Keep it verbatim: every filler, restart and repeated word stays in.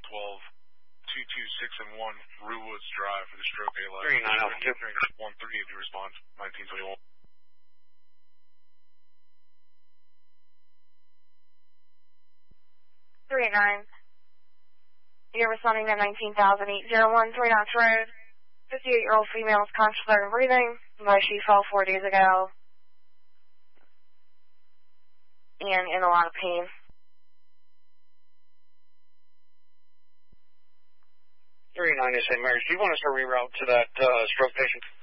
twelve, two two six and one, Rue Woods Drive for the stroke A L I. three nine Alpha two. one three to respond, nineteen twenty-one. three eight nine. You're responding to nineteen thousand eight oh one, Three Knox Road. fifty-eight-year-old female is conscious and breathing. But she fell four days ago. And in a lot of pain. three nine is Saint Mary's. Do you want us to reroute to that uh, stroke patient?